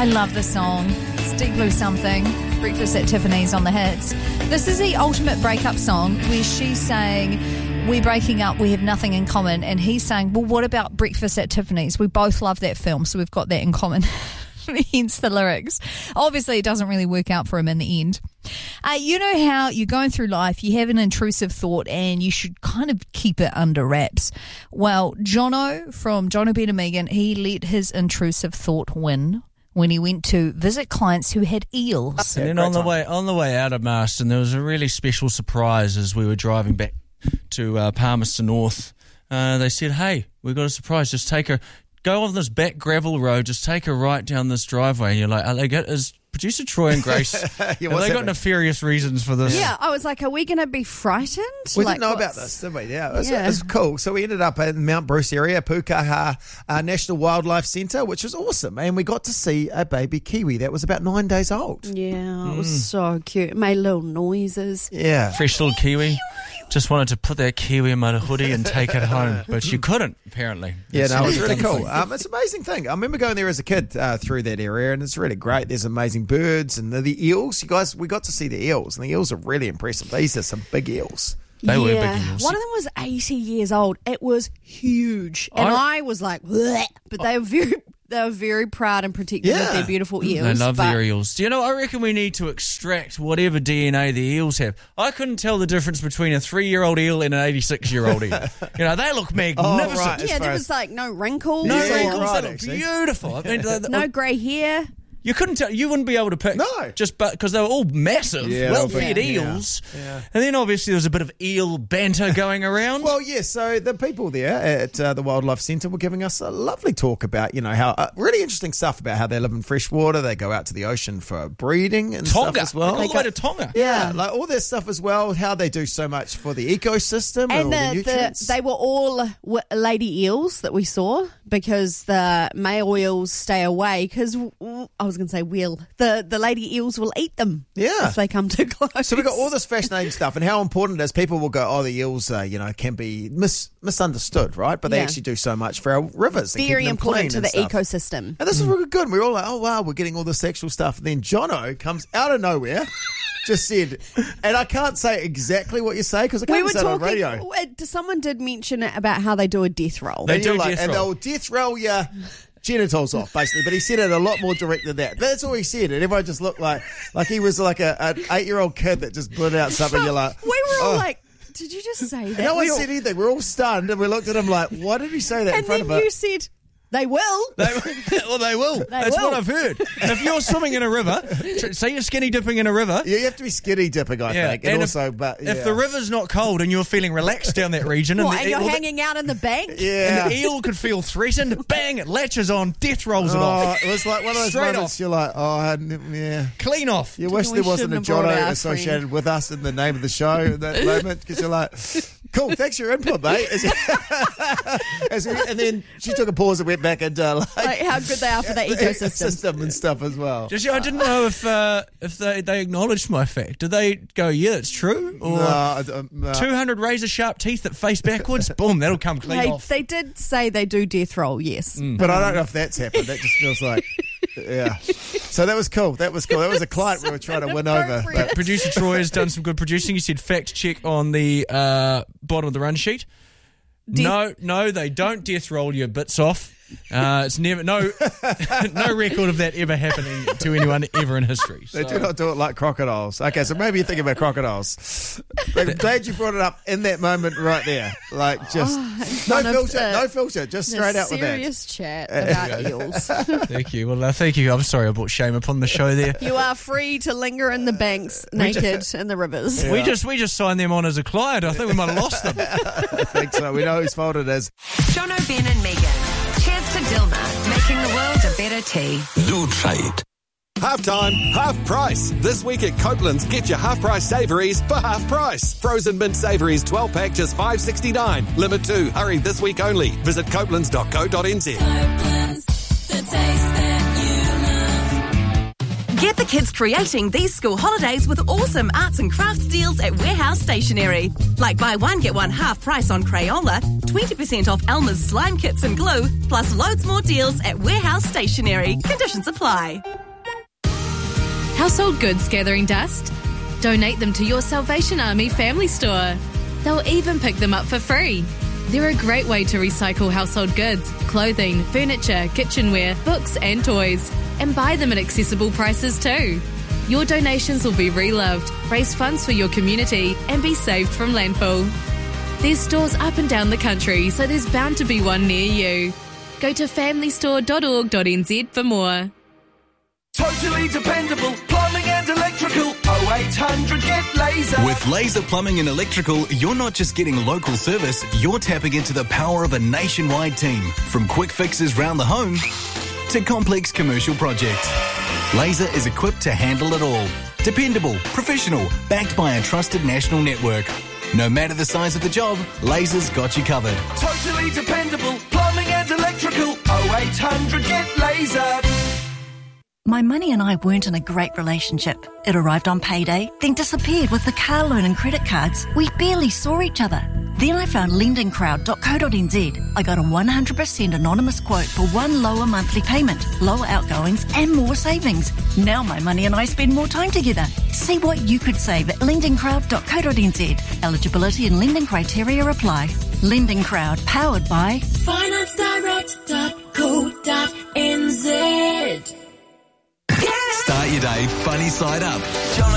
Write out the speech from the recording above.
I love this song. It's Deep Blue Something. Breakfast at Tiffany's on the hits. This is the ultimate breakup song where she's saying, we're breaking up, we have nothing in common. And he's saying, well, what about Breakfast at Tiffany's? We both love that film, so we've got that in common. Hence the lyrics. Obviously, it doesn't really work out for him in the end. You know how you're going through life, you have an intrusive thought and you should kind of keep it under wraps. Well, Jono from Jono, Ben and Megan, he let his intrusive thought win when he went to visit clients who had eels. And then on the way out of Marston, there was a really special surprise as we were driving back to Palmerston North. They said, hey, we've got a surprise, just go on this back gravel road, just take a right down this driveway. And you're like, is producer Troy and Grace, have they got nefarious reasons for this? Yeah, I was like, are we going to be frightened? We didn't know about this, did we? Yeah, it was cool. So we ended up in Mount Bruce area, Pukaha National Wildlife Centre, which was awesome. And we got to see a baby kiwi that was about 9 days old. Yeah, it was so cute. It made little noises. Yeah. Fresh little kiwi. Just wanted to put that kiwi in my hoodie and take it home, but you couldn't, apparently. Yeah, no, it was really cool. It's an amazing thing. I remember going there as a kid through that area, and it's really great. There's amazing birds and the eels. You guys, we got to see the eels, and the eels are really impressive. These are some big eels. They were big eels. One of them was 80 years old. It was huge. And I was like, bleh, but they were very proud and protective of their beautiful eels. They love their eels. Do you know, I reckon we need to extract whatever DNA the eels have. I couldn't tell the difference between a 3-year-old eel and an 86-year-old eel. You know, they look magnificent. Oh, right. Yeah, there was like no wrinkles. No wrinkles. They look beautiful. I mean, No grey hair. You couldn't tell. You wouldn't be able to pick. No. Just because they were all massive, well-fed eels. Yeah. And then obviously there was a bit of eel banter going around. Well, yeah, so the people there at the Wildlife Centre were giving us a lovely talk about, how really interesting stuff about how they live in freshwater. They go out to the ocean for breeding and stuff as well. All the way to Tonga. Yeah, like all their stuff as well, how they do so much for the ecosystem and all the nutrients. They were all lady eels that we saw because the male eels stay away because, I was going to say the lady eels will eat them if they come too close. So we've got all this fascinating stuff and how important it is. People will go, the eels, can be misunderstood, right? But they actually do so much for our rivers. Very and important to the stuff. ecosystem. And this is really good. We're all like, oh, wow, we're getting all this sexual stuff. And then Jono comes out of nowhere, just said, and I can't say exactly what you say because I can't say it on radio. Someone did mention it about how they do a death roll. They do and they'll death roll you. Genitals off, basically, but he said it a lot more direct than that. That's all he said, and everyone just looked like he was like an 8-year-old kid that just blurted out something. You're like, we were all like, did you just say that? No one said anything. We're all stunned, and we looked at him like, why did he say that in front of us? And then you said, they will. They will. That's what I've heard. If you're swimming in a river, say you're skinny dipping in a river. Yeah, you have to be skinny dipping, I think. And also, if the river's not cold and you're feeling relaxed down that region, and you're hanging out in the bank, and the eel could feel threatened, bang, it latches on, death rolls it off. It was like one of those moments you're like, clean off. You wish there wasn't a Jono associated with us in the name of the show at that moment because you're like, cool, thanks for your input, mate. And then she took a pause and went back into like how good they are for the ecosystem and stuff as well. I didn't know if they acknowledged my fact. Did they go, yeah, it's true? Or no. 200 razor sharp teeth that face backwards? Boom, that'll come clean off. They did say they do death roll, yes. But I don't know if that's happened. That just feels like, yeah. So that was cool. That was a client we were trying to win over. Producer Troy has done some good producing. He said fact check on the bottom of the run sheet. No, they don't death roll your bits off. It's never no record of that ever happening to anyone ever in history. They do not do it like crocodiles. Okay, so maybe you're thinking about crocodiles. I'm glad you brought it up in that moment right there. Like just no filter, just straight out with that. Serious chat about eels. Thank you. Well, thank you. I'm sorry I brought shame upon the show there. You are free to linger in the banks naked in the rivers. Yeah. We just signed them on as a client. I think we might have lost them. I think so. We know whose fault it is. Jono, Ben and Megan. Cheers to Dilma, making the world a better tea. Lutrate. Half time, half price. This week at Copeland's, get your half price savouries for half price. Frozen mint savouries 12-pack just $5.69. Limit 2. Hurry, this week only. Visit copelands.co.nz. Get the kids creating these school holidays with awesome arts and crafts deals at Warehouse Stationery. Like buy one, get one half price on Crayola, 20% off Elmer's slime kits and glue, plus loads more deals at Warehouse Stationery. Conditions apply. Household goods gathering dust? Donate them to your Salvation Army family store. They'll even pick them up for free. They're a great way to recycle household goods, clothing, furniture, kitchenware, books and toys, and buy them at accessible prices too. Your donations will be reloved, raise funds for your community, and be saved from landfill. There's stores up and down the country, so there's bound to be one near you. Go to familystore.org.nz for more. Totally dependable plumbing and electrical. 0800 get Laser. With Laser Plumbing and Electrical, you're not just getting local service, you're tapping into the power of a nationwide team. From quick fixes round the home to complex commercial projects. Laser is equipped to handle it all. Dependable, professional, backed by a trusted national network. No matter the size of the job, Laser's got you covered. Totally dependable plumbing and electrical. 0800 get Laser. My money and I weren't in a great relationship. It arrived on payday, then disappeared with the car loan and credit cards. We barely saw each other. Then I found lendingcrowd.co.nz. I got a 100% anonymous quote for one lower monthly payment, lower outgoings and more savings. Now my money and I spend more time together. See what you could save at lendingcrowd.co.nz. Eligibility and lending criteria apply. Lending Crowd, powered by FinanceDirect.co.nz. Start your day funny side up.